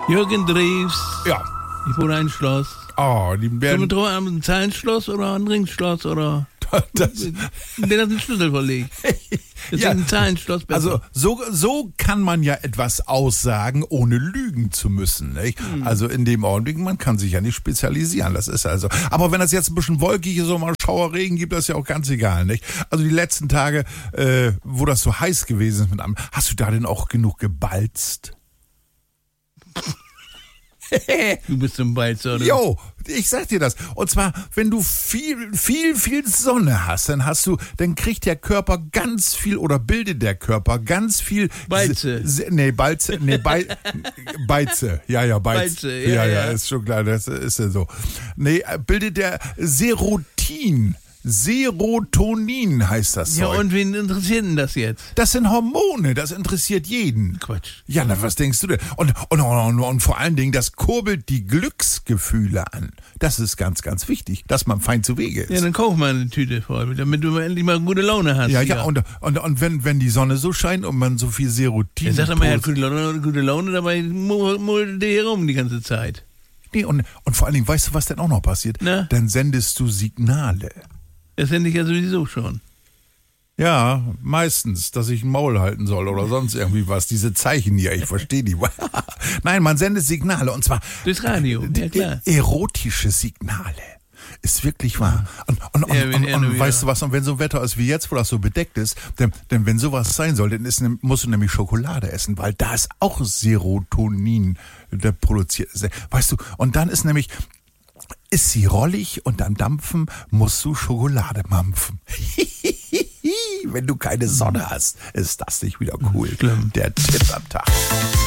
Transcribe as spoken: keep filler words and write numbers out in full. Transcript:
Jürgen Drews. Ja. Ich wohne ein Schloss. Oh, die Sollen wir werden... drauf haben, ein Zahlenschloss oder ein Ringschloss oder... Das, Der hat einen Schlüssel verlegt. Das Ja. ist ein Zahlenschloss besser. also so, so kann man ja etwas aussagen, ohne lügen zu müssen. Nicht? Hm. Also in dem Augenblick, man kann sich ja nicht spezialisieren. Das ist also. Aber wenn das jetzt ein bisschen wolkig ist und mal Schauerregen gibt, das ist ja auch ganz egal. Nicht? Also die letzten Tage, äh, wo das so heiß gewesen ist mit einem, hast du da denn auch genug gebalzt? Du bist ein Balzer, oder? Jo, ich sag dir das. Und zwar, wenn du viel, viel, viel Sonne hast, dann hast du, dann kriegt der Körper ganz viel oder bildet der Körper ganz viel. Balze. Se, se, nee, Balze, nee, Bei, Beize. Ja, ja, Beize. Balze, ja, ja, ja, ja. ist schon klar, das ist ja so. Nee, bildet der Serotin. Serotonin heißt das Ja, Zeug. und wen interessiert denn das jetzt? Das sind Hormone, das interessiert jeden. Quatsch. Ja, na, was denkst du denn? Und, und, und, und vor allen Dingen, das kurbelt die Glücksgefühle an. Das ist ganz, ganz wichtig, dass man fein zu Wege ist. Ja, dann kauf mal eine Tüte voll, damit du mal endlich mal gute Laune hast. Ja, ja, und, und, und wenn, wenn die Sonne so scheint und man so viel Serotin... Er sagt immer, er hat gute Laune, gute Laune dabei mullt der herum die ganze Zeit. Nee, und, und vor allen Dingen, weißt du, was denn auch noch passiert? Na? Dann sendest du Signale. Das sende ich ja sowieso schon. Ja, meistens, dass ich ein Maul halten soll oder sonst irgendwie was. Diese Zeichen hier, ich verstehe die. Nein, man sendet Signale und zwar Durchs Radio, ja klar. erotische Signale. Ist wirklich wahr. Und, und, und, Ja, und, wenn und, er nur und wieder- weißt du was, und wenn so ein Wetter ist wie jetzt, wo das so bedeckt ist, denn, denn wenn sowas sein soll, dann ist, ne- musst du nämlich Schokolade essen, weil da ist auch Serotonin, der produziert. Weißt du, und dann ist nämlich, ist sie rollig und am Dampfen musst du Schokolade mampfen. Wenn du keine Sonne hast, ist das nicht wieder cool. Schlimm. Der Tipp am Tag.